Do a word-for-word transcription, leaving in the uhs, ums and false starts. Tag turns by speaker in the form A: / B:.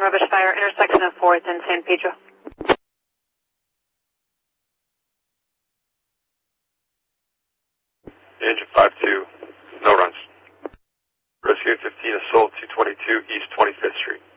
A: rubbish fire, intersection of fourth and San Pedro.
B: Engine five two, no runs. Rescue fifteen, assault two twenty-two East twenty-fifth Street.